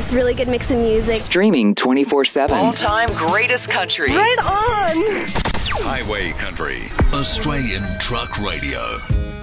just really good mix of music. Streaming 24/7. All-time greatest country. Right on! Highway Country, Australian Truck Radio.